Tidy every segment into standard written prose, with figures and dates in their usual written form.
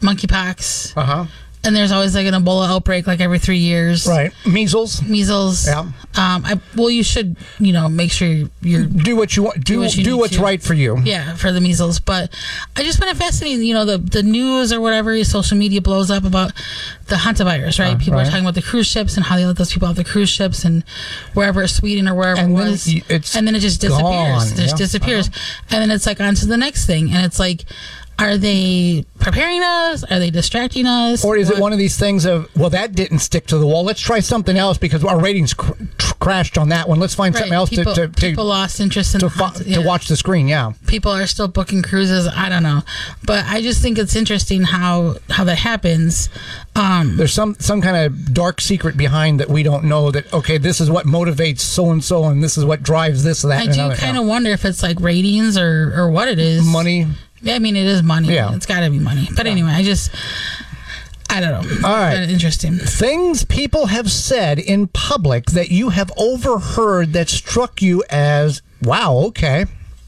monkeypox. And there's always like an Ebola outbreak like every 3 years. Right. Measles. Yeah. Well, you should, make sure you do what you want. Do what's right for you. Yeah, for the measles. But I just find it fascinating. The news or whatever, social media blows up about the hantavirus, right? People are talking about the cruise ships and how they let those people off the cruise ships and wherever, Sweden or wherever it was. And then it just disappears. Gone. It just disappears. And then it's like on to the next thing. And it's like, are they preparing us? Are they distracting us? Or is it one of these things of, well, that didn't stick to the wall. Let's try something else because our ratings crashed on that one. Let's find something else people lost interest in to watch the screen. Yeah, people are still booking cruises. I don't know, but I just think it's interesting how that happens. There's some kind of dark secret behind that we don't know. That okay, this is what motivates so and so, and this is what drives this, that. I do kind of wonder if it's like ratings or what it is. Money. Yeah, I mean, it is money. Yeah. It's got to be money. But anyway, I don't know. All right. Interesting. Things people have said in public that you have overheard that struck you as, wow, okay.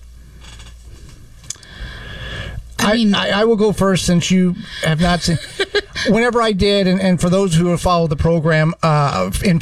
I will go first since you have not seen. Whenever I did, and for those who have followed the program, in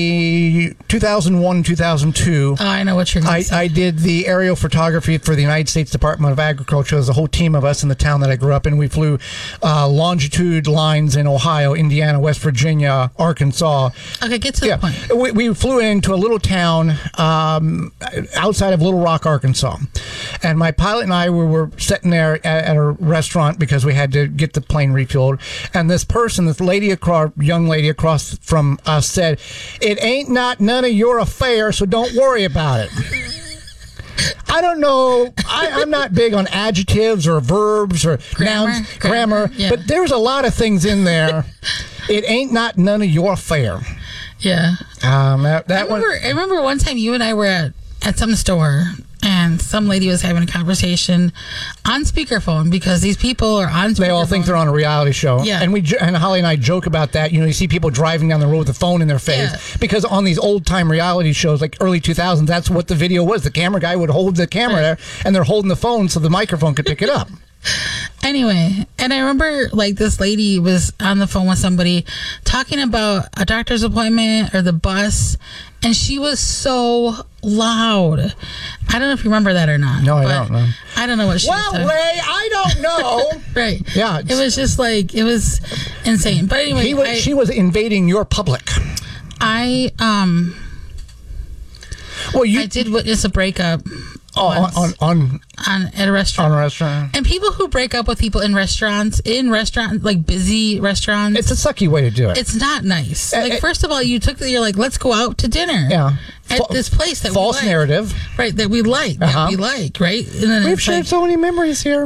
2001, 2002. Oh, I know what you're going to say. I did the aerial photography for the United States Department of Agriculture. There's a whole team of us in the town that I grew up in. We flew longitude lines in Ohio, Indiana, West Virginia, Arkansas. Okay, get to the point. We flew into a little town outside of Little Rock, Arkansas. And my pilot and I were sitting there at a restaurant because we had to get the plane refueled. And this young lady across from us said, "It ain't none of your affair, so don't worry about it." I don't know. I'm not big on adjectives or verbs or nouns, grammar, but there's a lot of things in there. It ain't none of your affair. Yeah. I remember one time you and I were at some store and some lady was having a conversation on speakerphone because these people are on speakerphone. They all think they're on a reality show. Yeah. And Holly and I joke about that. You see people driving down the road with a phone in their face because on these old-time reality shows like early 2000s, that's what the video was. The camera guy would hold the camera there and they're holding the phone so the microphone could pick it up. Anyway, and I remember like this lady was on the phone with somebody talking about a doctor's appointment or the bus, and she was so loud. I don't know if you remember that or not. No, I don't know. I don't know what she was talking. Ray, I don't know. Right. Yeah. It was just like, it was insane. But anyway. She was invading your public. I did witness a breakup. At a restaurant. On a restaurant. And people who break up with people in restaurants, like busy restaurants. It's a sucky way to do it. It's not nice. First of all, you're like, let's go out to dinner. Yeah. At this place that false we like. narrative. Right, that we like. That we like, right? And then we've shared so many memories here.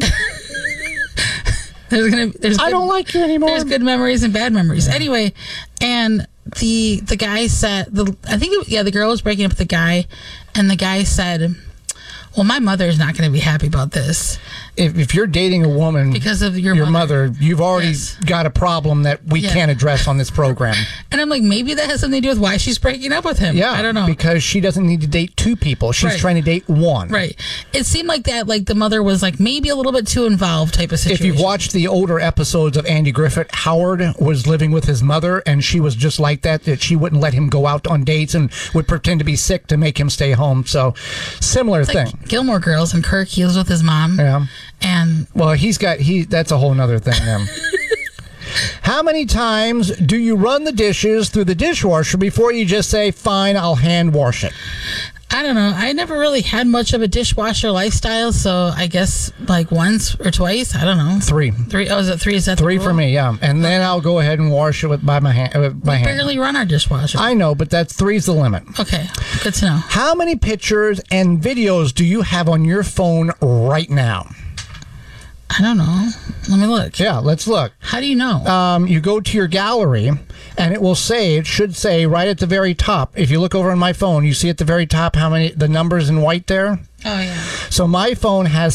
I don't like you anymore. There's good memories and bad memories. Anyway, and the guy said, the girl was breaking up with the guy, and the guy said, well, my mother's not going to be happy about this. If you're dating a woman because of your mother, you've already got a problem that we can't address on this program. And I'm like, maybe that has something to do with why she's breaking up with him. Yeah, I don't know. Because she doesn't need to date two people. She's trying to date one. Right. It seemed like that, like the mother was like maybe a little bit too involved type of situation. If you've watched the older episodes of Andy Griffith, Howard was living with his mother, and she was just like that she wouldn't let him go out on dates and would pretend to be sick to make him stay home. So, similar thing. Like Gilmore Girls, and Kirk, he was with his mom. Yeah. And well, that's a whole nother thing then. How many times do you run the dishes through the dishwasher before you just say, fine, I'll hand wash it? I don't know. I never really had much of a dishwasher lifestyle, so I guess like once or twice. I don't know. Three. Oh, is it three? Is that three for me? Yeah, and then I'll go ahead and wash it by my hand. We barely run our dishwasher. I know, but three's the limit. Okay, good to know. How many pictures and videos do you have on your phone right now? I don't know. Let me look. Yeah, let's look. How do you know? You go to your gallery, and it should say right at the very top. If you look over on my phone, you see at the very top the numbers in white there? Oh, yeah. So my phone has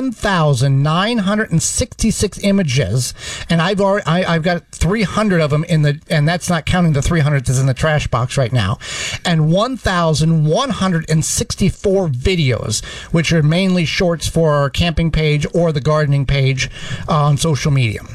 7,966 images, and I've got 300 of them and that's not counting the 300 that's in the trash box right now, and 1,164 videos, which are mainly shorts for our camping page or the gardening page on social media.